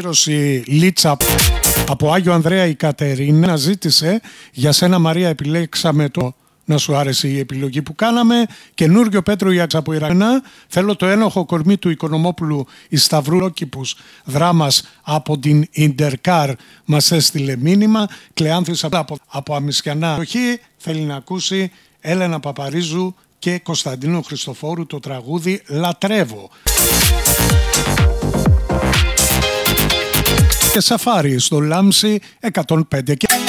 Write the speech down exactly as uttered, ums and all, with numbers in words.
Ολοκλήρωση Λίτσα από Άγιο Ανδρέα η Κατερίνα ζήτησε για σένα Μαρία επιλέξαμε το να σου άρεσε η επιλογή που κάναμε. Καινούργιο Πέτρο Ιάξα από Ιρακένα. Θέλω το ένοχο κορμί του Οικονομόπουλου η Σταυρούλοκηπους δράμας από την Ιντερκάρ μας έστειλε μήνυμα. Κλεάνθης από, από Αμισιανά Οχή θέλει να ακούσει Έλενα Παπαρίζου και Κωνσταντίνο Χριστοφόρου το τραγούδι Λατρεύω. Και Σαφάρι στο Λάμψη εκατόν πέντε και